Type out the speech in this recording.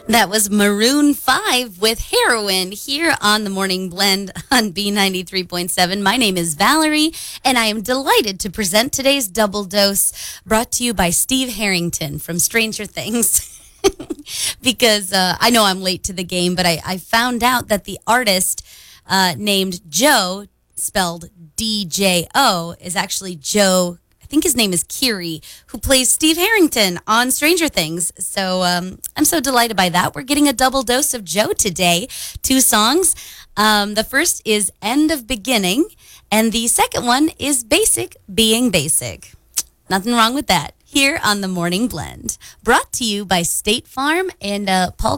That was Maroon 5 with Heroin here on the Morning Blend on B93.7. My name is Valerie, and I am delighted to present today's Double Dose, brought to you by Steve Harrington from Stranger Things. Because I know I'm late to the game, but I found out that the artist named Joe, spelled D-J-O, is actually Joe. I think his name is Kiri, who plays Steve Harrington on Stranger Things. So I'm so delighted by that. We're getting a double dose of Joe today. 2 songs. The first is End of Beginning, and the second one is Basic Being Basic. Nothing wrong with that. Here on the Morning Blend. Brought to you by State Farm and Paul